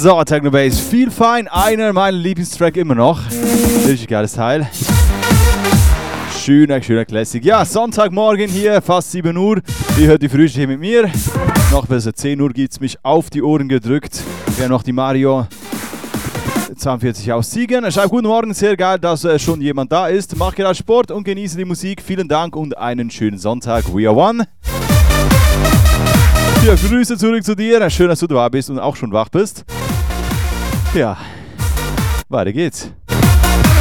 So, Techno Bass, Feel Fine, einer meiner Lieblingstrack immer noch. Richtig geiles Teil. Schöner Classic. Ja, Sonntagmorgen hier, fast 7 Uhr. Ihr hört die Frühstück hier mit mir. Noch besser, 10 Uhr gibt es mich auf die Ohren gedrückt. Wir haben noch die Mario 42 aus Siegen. Schreibt guten Morgen, sehr geil, dass schon jemand da ist. Mach gerade Sport und genieße die Musik. Vielen Dank und einen schönen Sonntag. We are one. Ja, Grüße zurück zu dir. Schön, dass du da bist und auch schon wach bist. Ja, weiter geht's.